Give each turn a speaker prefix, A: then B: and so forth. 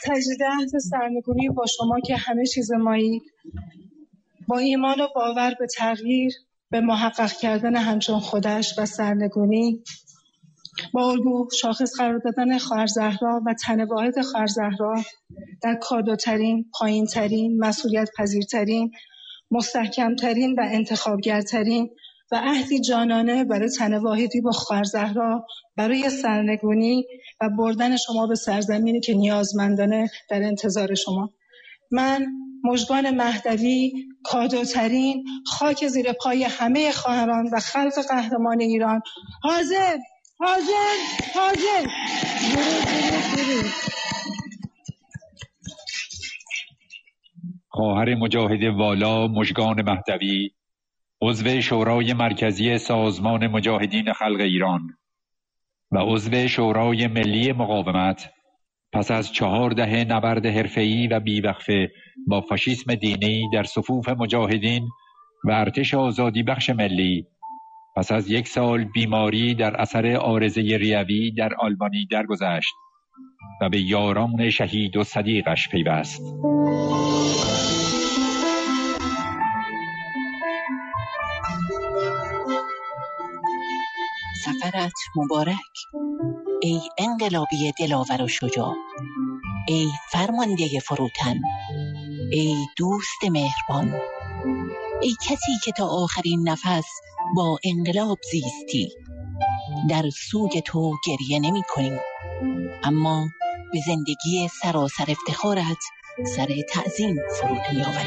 A: تجدید عهد سرنگونی با شما که همه چیز مایی، با ایمان و باور به تغییر، به محقق کردن همچون خودش و سرنگونی، با الگو شاخص قرار دادن خواهر زهرا و تن واحد خواهر زهرا در کادوترین، پایینترین، مسئولیت پذیرترین، مستحکمترین و انتخابگرترین و عهدی جانانه برای تن واحدی با خواهر زهرا برای سرنگونی و بردن شما به سرزمینی که نیازمندانه در انتظار شما. من مژگان مهدوی، کادوترین، خاک زیر پای همه خواهران و خلق قهرمان ایران، حاضر
B: خواهر مجاهد والا مژگان مهدوی، عضو شورای مرکزی سازمان مجاهدین خلق ایران و عضو شورای ملی مقاومت، پس از 4 دهه نبرد حرفه‌ای و بیوقفه با فاشیسم دینی در صفوف مجاهدین و ارتش آزادی بخش ملی، پس از 1 سال بیماری در اثر عارضه ریوی در آلبانی درگذشت و به یاران شهید و صدیقش پیوست.
C: سفرت مبارک ای انقلابی دلاور و شجاع، ای فرمانده فروتن، ای دوست مهربان، ای کسی که تا آخرین نفس با انقلاب زیستی. در سوگ تو گریه نمی کنیم، اما به زندگی سراسر افتخارت سر تعظیم فرود می آوریم.